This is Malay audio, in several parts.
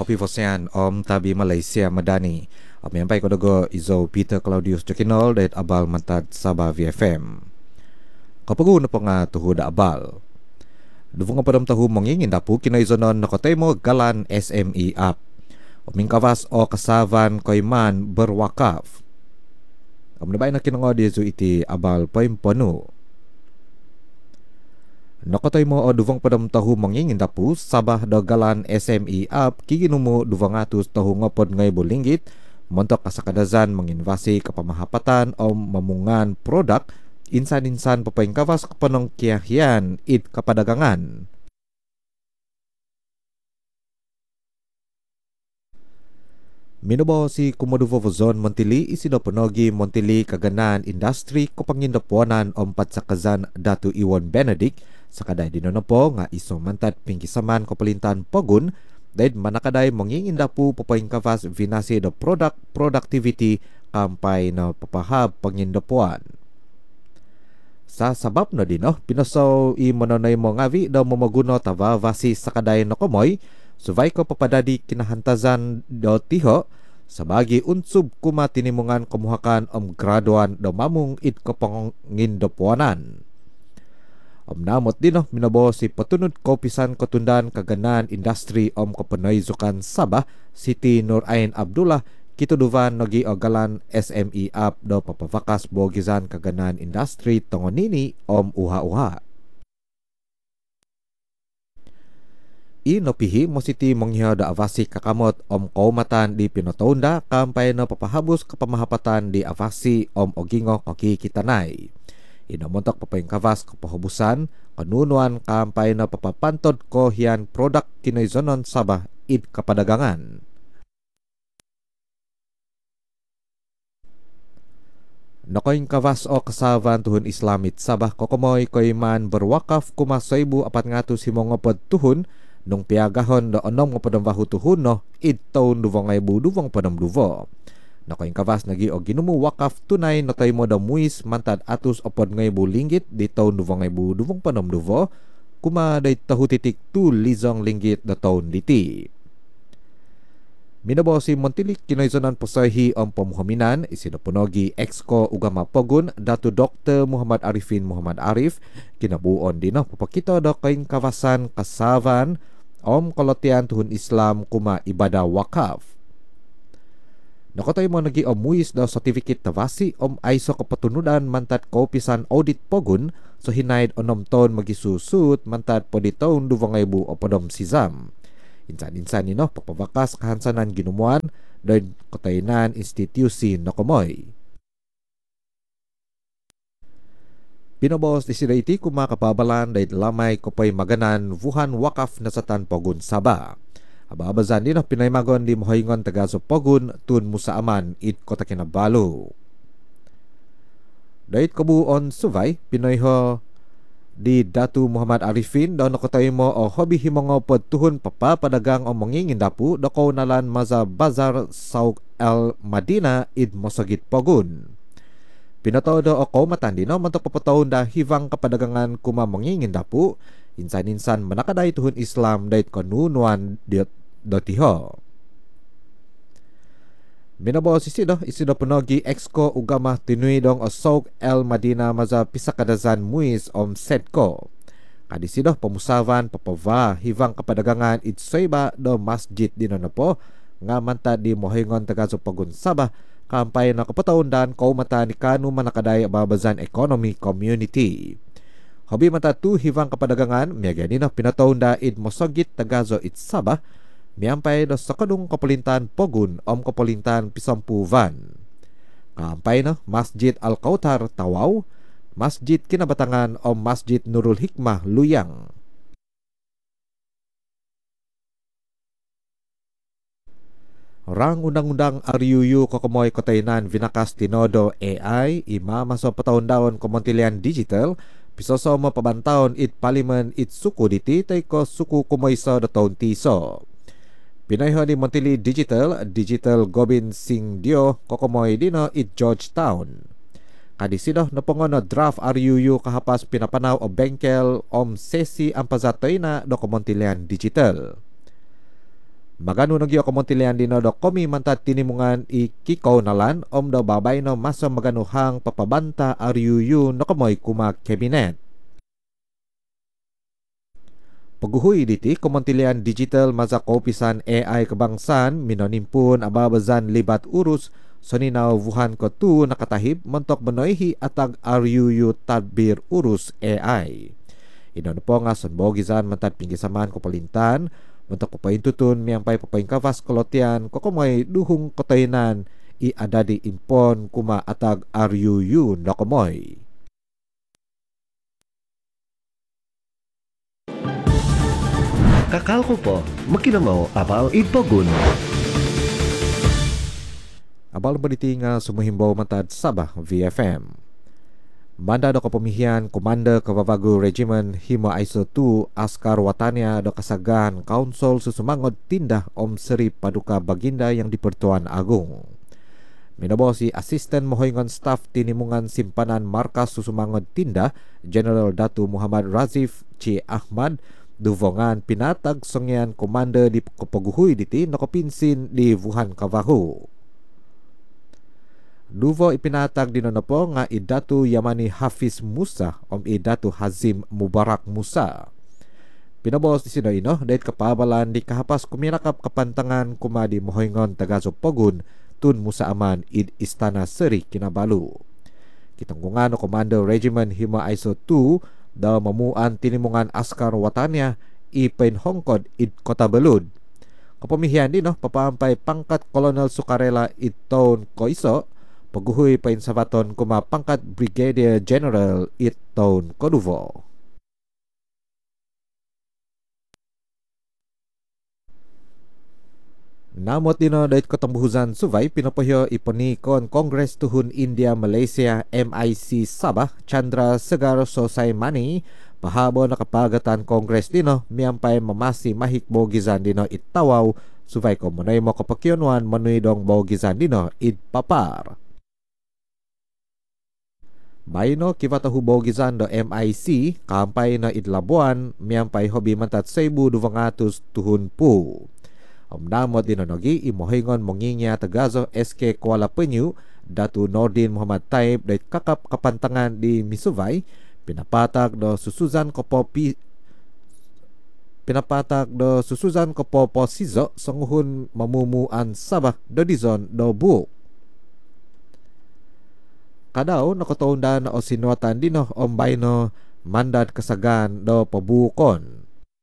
kopi Fosean Om Tabi Malaysia Madani. Sampai ko dago Izo Peter Claudius Jokinol dahil abal mantad Sabah VFM. Kapagu na po nga tuho da abal. Duvong nga padam tahu mangingin dapu kina izonon nakotay mo galan SME app. Umingkawas o kasavan koyman berwakaf. Nabay na kinango di zo iti abal poim ponu. Nakotay mo o duvong padam tahu mangingin dapu Sabah do galan SME app kiginumo duvong atus tahu ngopod ngay bulinggit montok kasakadazan manginvasi kapamahapatan o mamungan produk insan-insan papaingkawas kapanong kiyahian it kapadagangan. Minubo si Kumoduvo Vozon Montili isido penogi Montili kaganan industri kopangindapuanan ompat sakazan Datu Iwan Benedict sakaday dinonopo nga iso mantad pingkisaman kapalintan pogun dahil manakaday mangingindapu papaingkawas vinasi do productivity kampay na papahab pangindapuan. Sa sabab na din, pinasaw i manonay mo ngavi daw mamaguno tava vasi sakaday na komoy, suvay ko papadadi kinahantazan do tiho, sabagi unsub kuma tinimungan kumuhakan graduan do mamong it kapangindapuanan. Namot din minabo si patunod kopisan katundan kaganan industri kapanayzukan Sabah Siti Nurain Abdullah kituduvan nogi ogalan SME app do papavakas bogizan kaganan industri tongonini uha-uha. Inopihi mo siti monghiyo da avasi kakamot kaumatan di pinotonda kampay na papahabos kapamahapatan di avasi ogingo koki kitanay. Inamontok papaingkawas kapahubusan kanunuan kampay na papapantod ko hiyan produk kinaizonon Sabah id kapadagangan. Nakoing kawas o kasavan tuhun Islamit Sabah kokomoy koyman berwakaf kumasaybu apat ngatu si mongopod tuhun nung piagahon do onom ngopadong bahu tuhun no id taon duvong ay buduvong padam duvo. Nakoing kawas nagi o ginumu wakaf tunay no tayo mo da muis mantad atus opod ngay bulinggit di taon duvong ay buduvong padam duvo kuma day tahu titik tu lizong linggit da taon diti. Minabo si Montilik kinaizonan posahi ang pamuhaminan isinapunogi exco ugama pogun Datu Dr. Muhammad Arifin Muhammad Arif kinabuon din papakita do kaing kawasan kasavan kolotian tuhun Islam kuma ibadah wakaf. Nakotay mo nagi muis daw certificate tavasi aiso kapatunudan mantad kaupisan audit pogun so hinaid onom taon magisusut mantad poditaon duvangaybu o podom sizam. Insan-insan nino papabakas kahansanan ginumuan dan kotainan institusi nakomoy. Pinobos di sila iti kumakapabalan dahil lamay kopay maganan vuhan wakaf na satan pogun Sabah. Ababazan din pinaymagon di mohayngon tagaso pogun tun musaaman it kota kinabalo. Dahil kabuon suvay pinayho di Datu Muhammad Arifin daw nakotay mo o hobi himongo tuhun papapadagang o mangingindapu dako nalan maza bazar Sauk El Madina id mosagit pogun. Pinatodo o kaumatan din mantok papatawon da hivang kapadagangan kuma mangingindapu insan-insan manakaday tuhun Islam dahil kanunuan dotiho. Minabo isido penogi exco ugama tinuidong o Sauk El Madina maza pisakadazan muis sedko. Kadisido pamusavan papava hivang kapadagangan itsoyba do masjid dinonopo nga manta di mohingon tagaso pagun Sabah kampay na kapataundan kaumata ni kanu manakaday babazan economy community. Hobi mata tu hivang kapadagangan miyaganino pinataunda id mosogit tagazo it Sabah miampay do sakadung kapalintan pogun kapalintan pisampuvan. Kampay no Masjid Al-Kautar Tawaw, Masjid Kinabatangan Masjid Nurul Hikmah Luyang. Rang undang-undang RUU kokomoy kotainan vinakas tinodo AI imama so pataon-daon komontilian digital pisoso mo pabantaon it parliament it suku diti tay ko suku kumoyso do taon tiso. Pinayho ni Montili Digital Gobind Singh Dio kokomoy dino it Georgetown. Kadisido napongon no draft RUU kahapas pinapanaw o bengkel sesi ang pazatoy na do Montilian Digital. Magano nagyo kamontilian dino do komi mantat tinimungan ikikaw nalan om do babay no masa maganuhang papabanta RUU no kamoy kuma kabinet. Paguhuy diti kamontilian digital maza kopisan AI kabangsan minonimpun ababazan libat urus soninaw vuhan ko tu nakatahib mentok benoihi atag RUU tadbir urus AI. Ino po nga sonbogizan mantat pinggisaman ko palintan mentok papaintutun miyang pay papaingkavas kolotian kokomoy duhung kotainan I adadi impon kuma atag RUU nakomoy. Kakal ko po, makinamaw abal ipogun. Abal baliti nga sumuhimbaw matad Sabah VFM. Manda do kapamihian Komanda Kabavago Regiment Himo ISO 2 Askar Watania do kasagan Kaunsol susumangod tindah Om Seri Paduka Baginda yang di Pertuan Agung. Minabo si Asisten Mohoingon Staff Tinimungan Simpanan Markas Susumangod Tindah General Datu Muhammad Razif C. Ahmad duvongan pinatag songyan komanda di Kopaguhuy diti nakopinsin di Wuhan Kavahu. Duvo ipinatag din na po nga Idatu Yamani Hafiz Musa o Idatu Hazim Mubarak Musa. Pinabos ni sino ino dahil kapabalan di kahapas kuminakap kapantangan kumadi mohoingon tagaso pogun tun Musa Aman id Istana Seri Kinabalu. Kitanggungan o Commander Regiment Hima ISO 2 daw mamuan tinimungan Askar Watania ipain Hongkod id Kota Belud. Kapamihian din papampay pangkat Colonel Sukarela iton Koiso paguhuy pa insabaton kuma pangkat Brigadier General iton Koduvo. Namot dino dahit katambuhuzan suvay pinapahyo iponikon Congress Tuhun India Malaysia MIC Sabah Chandra Segar Sosaimani pahabo nakapagatan Congress dino miyampay mamasi mahikbo gizan dino itawaw suvay ko munay mo kapakyonwan manuidong bogizan dino idpapar. Bayno kivatahu bogizan do MIC kampay na idlabuan miyampay hobi mantat Cebu 200 tuhun pu. Omnamot dinonogi imohingon monginya tagazo SK Kuala Penyu Datu Nordin Muhammad Taib dait kakap kapantangan di Misuvay pinapatag do susuzan kopo sizo sanguhun mamumuan Sabah do dizon do buok. Kadaw nakataundan o sinuatan dino ombayno mandat kasagan do pabukon.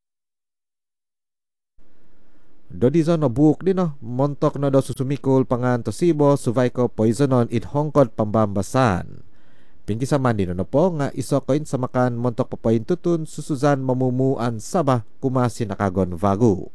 Dodi zon no buok dino montok na do susumikul pangan tosibo suvay ko poisonon it hongkod pambambasan. Pinggisaman dino na po nga isokoin sa makan montok papayin tutun susuzan mamumuan Sabah kumasi nakagon vagu.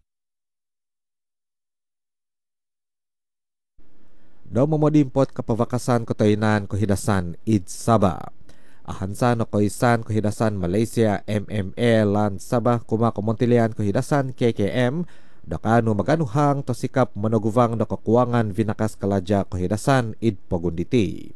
Do mamodimpot kapavakasan kotoinan kohidasan id Sabah. Ahansan o koisan kohidasan Malaysia MMA lan Sabah kuma komontilian kohidasan KKM dakano maganuhang to sikap manuguvang do kakuwangan vinakas kalaja kohidasan id pagunditi.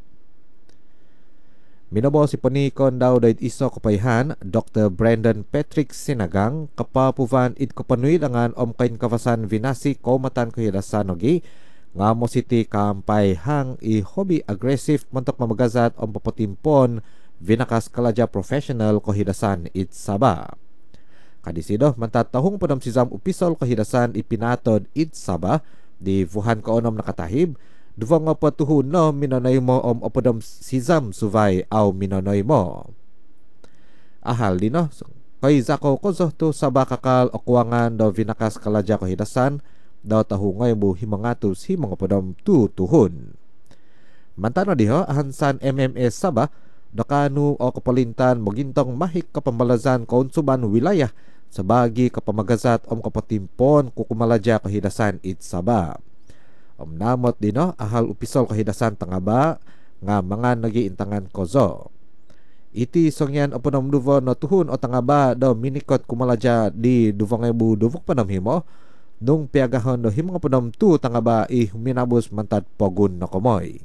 Minabo si panikon daw dahit iso kapayhan Dr. Brandon Patrick Sinagang kapapuvan id kapanuilangan omkain kawasan vinasi komatan kohidasan ogi nga mo siti kampay hang i hobby aggressive mantok mamagazat om papatimpon vinakas kalaja professional kohidasan id Sabah. Kadisido mantatahong padam si Zam Upisol kahidasan ipinatod id Sabah di Wuhan kaonom nakatahib duwang nga patuhon no minanoy mo om opadam si Zam suvay aw minanoy mo. Ahal din no kay zako kozo to Sabah kakal okuwangan do vinakas kalaja kahidasan daw tahungay mo himangatos himang opadam tuhon. Mantano diho ahansan MMA Sabah dakanu o kapalintan magintong mahik kapambalazan kaunsuban wilayah sa bagi kapamagazat om kapatimpon kukumaladya kahidasan it Sabah. Namot dino ahal upisol kahidasan tangaba nga mga nagiintangan kozo. Iti songyan oponam duvo no tuhun o tangaba do minikot kumaladya di duvangebu duvok panamhimo nung piagahon do himong oponam tu tangaba i huminabos mantad pogun no komoy.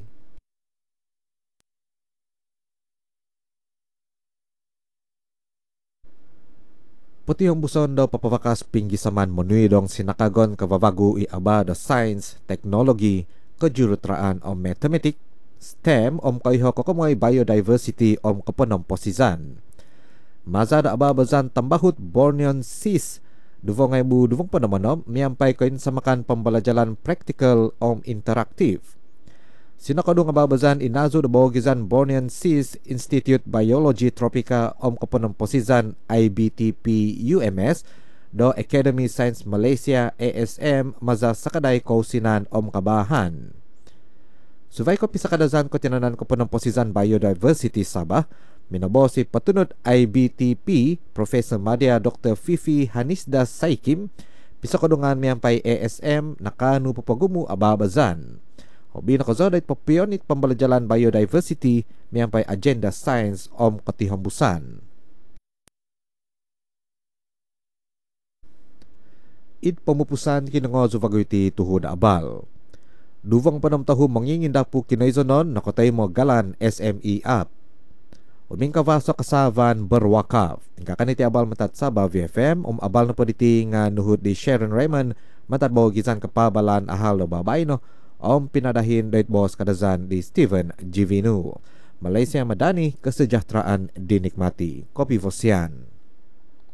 Pati ang buson daw papawakas pinggisaman monuidong sinakagon kababago iaba da science, technology, kajurutraan o mathematics, STEM om kaiho kakamay biodiversity om kapanong posizan. Maza da ababazan tambahut Borneon Sis duvong ay bu duvong panamanom miyampay koin sa makan pambalajalan practical om interaktif. Sinakadong ababazan inazo da bawagizan Borneon Sis Institute Biology Tropica om kapanong posizan IBTP UMS do Academy Science Malaysia ASM maza sakaday kausinan om kabahan. Suvay ko pisa kadazan ko tinanan ko po ng posizan biodiversity Sabah. Minabo si patunod IBTP Professor Madya Dr. Fifi Hanisda Saikim pisa kadungan miyampay ASM nakanu papagumu ababazan. Hobi na kazoday papionit pambalajalan biodiversity miyampay agenda science om katihambusan. Id pamupusan kinangozo vagoyti tuhod abal. Duvang panamtahu mangingindapu kinaizonon nakotay mo galan SME app. Uming kavaso kasavan berwakaf. Hingga kaniti abal matat sa VFM abal na po diti nga nuhud di Sharon Raymond matat mo gizan kapabalan ahal na babay no pinadahin dait boss kadazan di Steven Givinu. Malaysia Madani kasejahteraan dinikmati. Kopi Vosian.